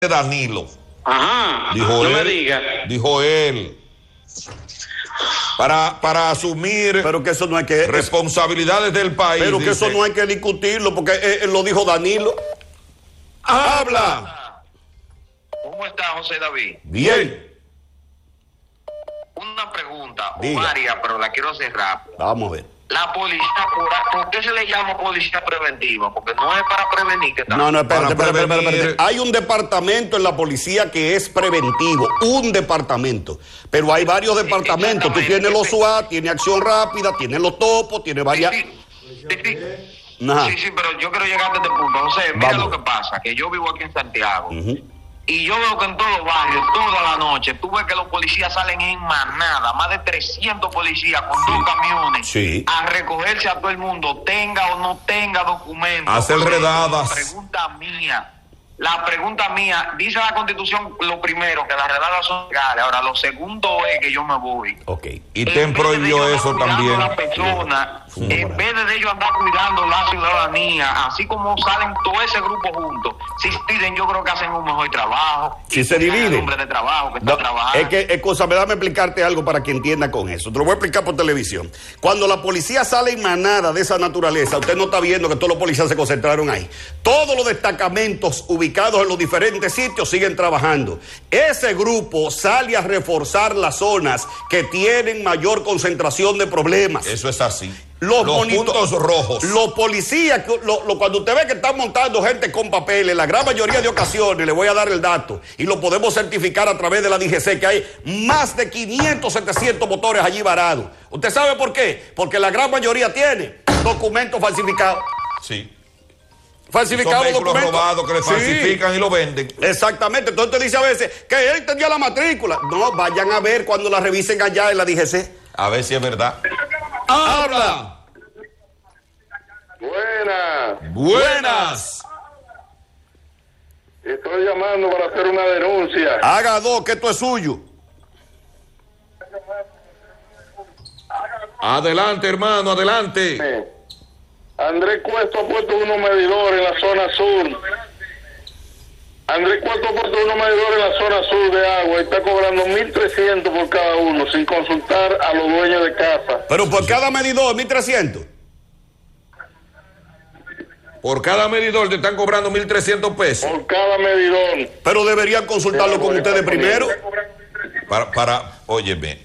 Danilo. Ajá, Dijo no él, me diga. Dijo él. Para asumir pero que eso no hay que responsabilidades del país. Pero que dice, eso no hay que discutirlo porque él lo dijo Danilo. ¡Habla! ¿Cómo está José David? Bien. Una pregunta, Diga. o varias, pero la quiero hacer rápido. Vamos a ver. La policía, ¿por qué se le llama policía preventiva? Porque no es para prevenir. Que no, espérate. prevenir. Hay un departamento en la policía que es preventivo, un departamento. Pero hay varios departamentos. Tú tienes los SWAT, tienes acción rápida, tienes los topos, tienes varias... Sí, pero yo quiero llegar a este punto. José, mira Vamos. lo que pasa, que yo vivo aquí en Santiago. Uh-huh. Y yo veo que en todos los barrios, toda la noche, tú ves que los policías salen en manada, más de 300 policías con dos camiones, a recogerse a todo el mundo, tenga o no tenga documentos. Hacer redadas. La pregunta mía, dice la Constitución lo primero, que las redadas son legales. Ahora, lo segundo es que yo me voy. Ok. Y TEN prohibió eso también. La persona, en vez de ellos andar cuidando la ciudadanía, así como salen todo ese grupo juntos, si se dividen, yo creo que hacen un mejor trabajo. Si se dividen. Hombre de trabajo que está trabajando. Déjame explicarte algo para que entienda con eso. Te lo voy a explicar por televisión. Cuando la policía sale en manada de esa naturaleza, usted no está viendo que todos los policías se concentraron ahí. Todos los destacamentos ubicados en los diferentes sitios siguen trabajando. Ese grupo sale a reforzar las zonas que tienen mayor concentración de problemas. Eso es así. Los puntos rojos. Los policías, cuando usted ve que están montando gente con papeles, la gran mayoría de ocasiones, le voy a dar el dato, y lo podemos certificar a través de la DGC, que hay más de 500, 700 motores allí varados. ¿Usted sabe por qué? Porque la gran mayoría tiene documentos falsificados. Sí. Falsificados documentos robados que le falsifican y lo venden. Exactamente. Entonces te dice a veces que él tenía la matrícula. No, vayan a ver cuando la revisen allá en la DGC. A ver si es verdad. ¡Habla! Buenas. Estoy llamando para hacer una denuncia. Haga dos, que esto es suyo. Adelante, hermano, adelante. Andrés Cuesto ha puesto unos medidores en la zona sur. Andrés Cuesto ha puesto unos medidores en la zona sur de agua y está cobrando 1.300 por cada uno, sin consultar a los dueños de casa. Pero por cada medidor, 1.300. Por cada medidor te están cobrando 1.300 pesos. Por cada medidor. Pero deberían consultarlo con ustedes primero. Óyeme.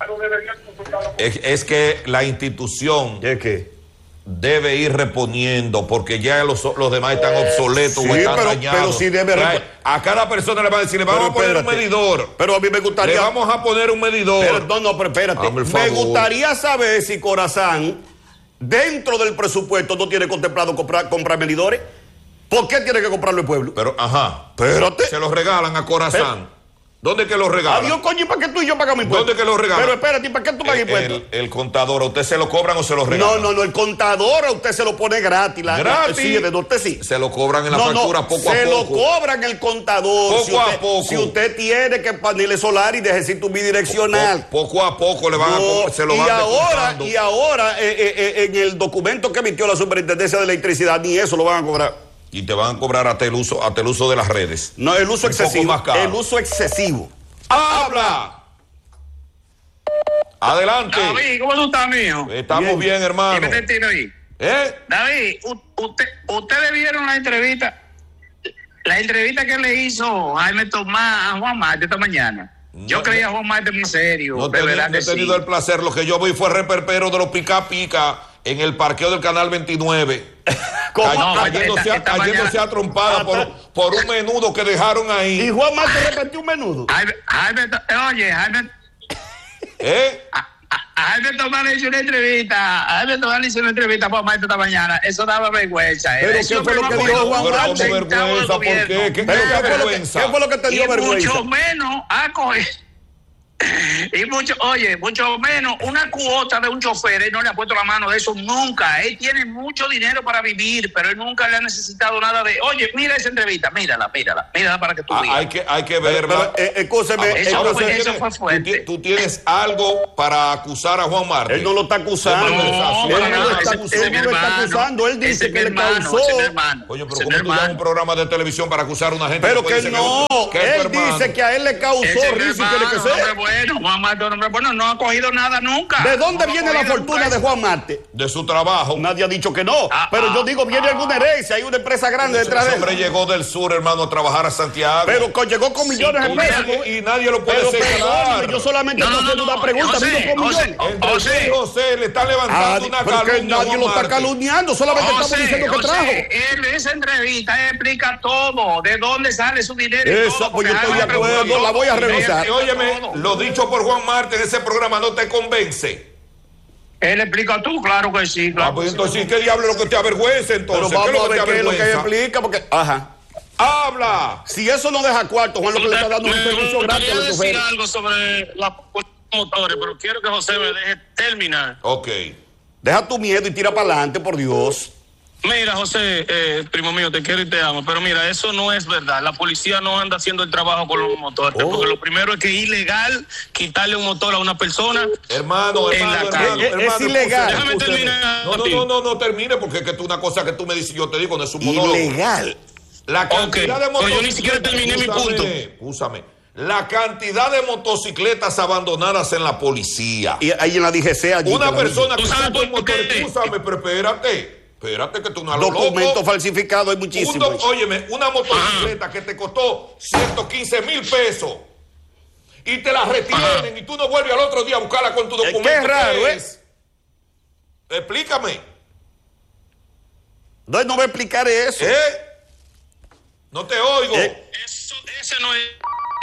Es que la institución debe ir reponiendo porque ya los demás están obsoletos o están dañados. Pero sí debe a cada persona le va a decir, le vamos a poner un medidor. Pero a mí me gustaría... Le vamos a poner un medidor. Pero espérate. Me gustaría saber si Corazán, dentro del presupuesto, no tiene contemplado comprar medidores. ¿Por qué tiene que comprarlo el pueblo? Pero, Espérate. Se los regalan a Corazán. ¿Dónde que lo regalan? Adiós, coño, ¿para qué tú y yo pagamos impuestos? ¿Dónde que lo regalan? Pero espérate, ¿para qué tú pagas impuestos? El contador, ¿a usted se lo cobran o se lo regalan? No, el contador a usted se lo pone gratis. ¿Gratis? Sí, de usted sí. Se lo cobran en la factura poco a poco. Se lo cobran el contador. Poco a poco. Si usted tiene que paneles solares y necesita un bidireccional. Poco a poco se lo van descontando. Y ahora, en el documento que emitió la Superintendencia de Electricidad, ni eso lo van a cobrar. Y te van a cobrar hasta el uso de las redes. No, el uso excesivo. Más caro. El uso excesivo. ¡Habla! Adelante. David, ¿cómo tú estás, mijo? Estamos bien, hermano. David, ustedes vieron la entrevista que le hizo Jaime Tomás a Juan Marte esta mañana. Yo creía a Juan Marte muy serio. No he tenido el placer. Lo que yo vi fue reperpero de los pica en el parqueo del Canal 29. Cayéndose a trompada por un menudo que dejaron ahí. Y Juan Marte repetió un menudo. Jaime Tomás le hizo una entrevista. A Juan Marte esta mañana. Eso daba vergüenza. Pero ¿qué fue lo que dijo Juan Marte? ¿Por qué? ¿Qué fue lo que te dio vergüenza? Mucho menos a coger. Y mucho menos una cuota de un chofer. Él no le ha puesto la mano de eso nunca. Él tiene mucho dinero para vivir, pero él nunca le ha necesitado nada de. Oye, mira esa entrevista, mírala para que tú veas. Hay que verla. Eso fue fuerte. ¿Tú tienes algo para acusar a Juan Martín? Él no lo está acusando. Él no lo está acusando. Él dice que le causó. Oye, pero ¿cómo tú llamas un programa de televisión para acusar a una gente? Pero que no. Él dice que a él le causó risa y tiene que ser. Juan Marte, no ha cogido nada nunca. ¿De dónde viene la fortuna de Juan Marte? De su trabajo. Nadie ha dicho que no. Pero yo digo, viene alguna herencia, hay una empresa grande detrás de él. Ese hombre llegó del sur, hermano, a trabajar a Santiago. Pero llegó con millones de pesos. Y nadie lo puede señalar. Yo solamente estoy haciendo una pregunta. José le está levantando una calumnia. Porque nadie lo está calumniando, solamente estamos diciendo que trajo. En esa entrevista explica todo, de dónde sale su dinero. Eso, pues yo estoy de acuerdo, la voy a revisar. Óyeme, lo dicho por Juan Marte en ese programa no te convence. Él explica tú, claro que sí. Claro pues entonces, ¿qué diablo es lo que te avergüenza entonces? Pero vamos a ver qué es lo que explica, porque... Ajá. ¡Habla! Si eso no deja cuarto, Juan, lo que le está dando un servicio gratis a los choferes. Quiero decir algo sobre la motores, pero quiero que José me deje terminar. Ok. Deja tu miedo y tira para adelante, por Dios. Mira, José, primo mío, te quiero y te amo, pero mira, eso no es verdad. La policía no anda haciendo el trabajo con los motores, porque lo primero es que es ilegal quitarle un motor a una persona. Hermano, es ilegal. Déjame terminar. No termine, porque es que tú una cosa que tú me dices, yo te digo, no es un monólogo. Ilegal. La cantidad de motores. Yo ni siquiera terminé mi punto. Escúchame. La cantidad de motocicletas abandonadas en la policía. Y ahí en la DGC allí. Una persona que sabe saca un motor, escúchame, pero espérate que tú no lo documentos falsificados hay muchísimos. Óyeme, una motocicleta que te costó 115,000 pesos y te la retienen y tú no vuelves al otro día a buscarla con tu documento. Qué raro, Explícame. No va a explicar eso. No te oigo. Ese no es...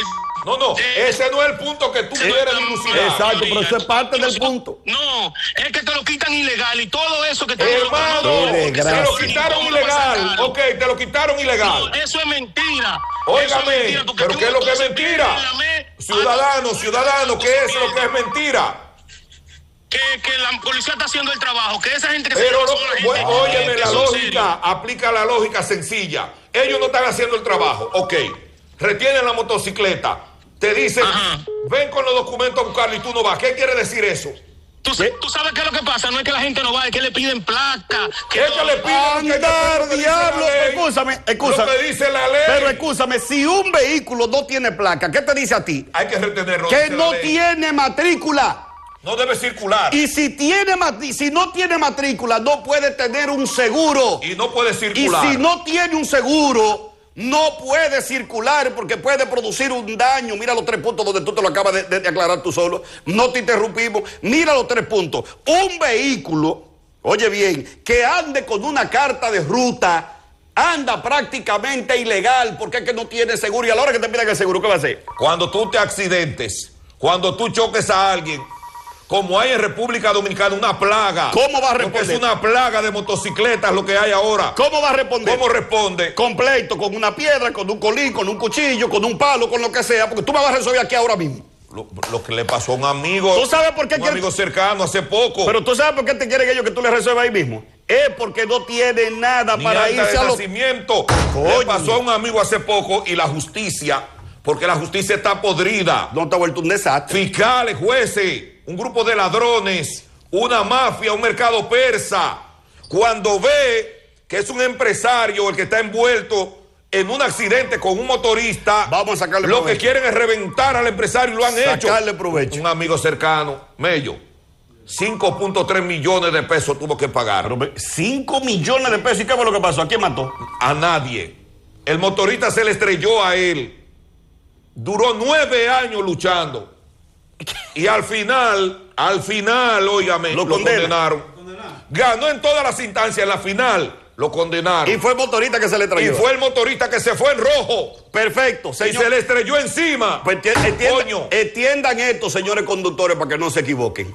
ese no es el punto que tú quieres dilucidar. Exacto, pero eso es parte del punto. No, es que te lo quitan ilegal y todo eso que te te lo quitaron ilegal. Ok, te lo quitaron ilegal. No, eso es mentira. Óigame, pero ¿qué es lo que es mentira? Ciudadano, ¿qué es lo que es mentira? Que la policía está haciendo el trabajo, que esa gente... Pero óyeme, la lógica, aplica la lógica sencilla. Ellos no están haciendo el trabajo, ok. Retienen la motocicleta, te dicen, ven con los documentos a buscarlo y tú no vas. ¿Qué quiere decir eso? ¿Tú sabes qué es lo que pasa? No es que la gente no va, es que le piden placa. Que le piden diablo, escúchame. Lo que dice la ley. Pero escúchame, si un vehículo no tiene placa, ¿qué te dice a ti? Hay que retenerlo. Que no tiene matrícula. No debe circular. Y si no tiene matrícula, no puede tener un seguro. Y no puede circular. Y si no tiene un seguro, no puede circular porque puede producir un daño. Mira los 3 puntos donde tú te lo acabas de aclarar tú solo. No te interrumpimos. Mira los 3 puntos. Un vehículo, oye bien, que ande con una carta de ruta, anda prácticamente ilegal porque es que no tiene seguro. Y a la hora que te pidan el seguro, ¿qué va a hacer? Cuando tú te accidentes, cuando tú choques a alguien, como hay en República Dominicana una plaga. ¿Cómo va a responder? Porque es una plaga de motocicletas lo que hay ahora. ¿Cómo va a responder? ¿Cómo responde? Completo, con una piedra, con un colín, con un cuchillo, con un palo, con lo que sea, porque tú me vas a resolver aquí ahora mismo. Lo que le pasó a un amigo. ¿Tú sabes por qué un amigo cercano hace poco. Pero tú sabes por qué te quieren ellos que tú le resuelvas ahí mismo. Es porque no tiene nada ni para irse a los... nacimiento. Le pasó a un amigo hace poco y la justicia, porque la justicia está podrida. No te ha vuelto un desastre. Fiscales, jueces, un grupo de ladrones, una mafia, un mercado persa. Cuando ve que es un empresario el que está envuelto en un accidente con un motorista, vamos a sacarle lo provecho. Que quieren es reventar al empresario y lo han hecho. Sacarle provecho. Un amigo cercano, Mello, 5.3 millones de pesos tuvo que pagar. Pero 5 millones de pesos. ¿Y qué fue lo que pasó? ¿A quién mató? A nadie. El motorista se le estrelló a él. Duró 9 años luchando. Y al final, óigame, lo condenaron. Ganó en todas las instancias, en la final lo condenaron. Y fue el motorista que se le estrelló. Y fue el motorista que se fue en rojo. Perfecto, señor. Y se le estrelló encima. Pues entiendan esto, señores conductores, para que no se equivoquen.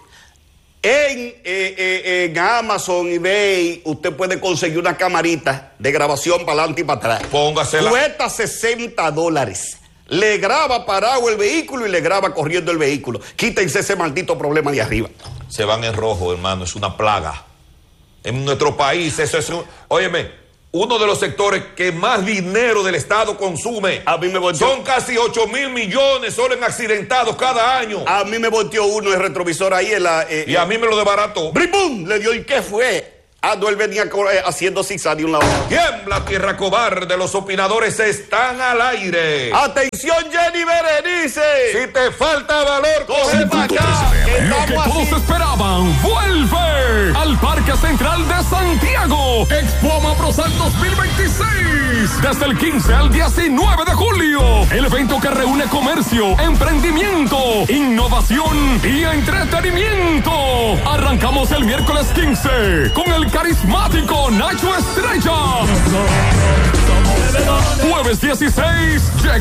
En Amazon, eBay, usted puede conseguir una camarita de grabación para adelante y para atrás. Póngasela. Cuesta $60. le graba parado el vehículo y le graba corriendo el vehículo. Quítense ese maldito problema de arriba. Se van en rojo, hermano, es una plaga. En nuestro país, eso es óyeme, uno de los sectores que más dinero del Estado consume. A mí me volteó. Son casi 8,000 millones solo en accidentados cada año. A mí me volteó uno el retrovisor ahí en la... y a mí me lo desbarató. ¡Brim! Le dio, ¿y qué fue? No, él venía haciendo zigzag de un lado. Tiembla, tierra cobarde, los opinadores están al aire. ¡Atención, Jenny Berenice! Si te falta valor, coge para acá. Lo que todos esperaban, vuelve al Parque Central de Santiago. Expo Amaprozal 2026. Desde el 15 al 19 de julio. El evento que reúne comercio, emprendimiento, innovación y entretenimiento. Arrancamos el miércoles 15 con el carismático Nacho Estrella. Jueves 16 llega